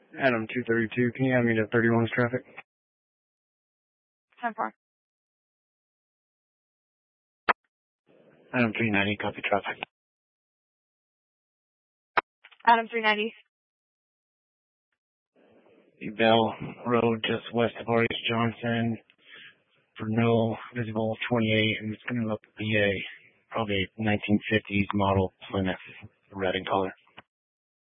Adam 232, can you have me to 31's traffic? 10-4. Adam 390, copy traffic. Adam 390. Bell Road, just west of Arias Johnson, for no visible 28, and it's going to look to be probably a 1950s model Plymouth, red in color.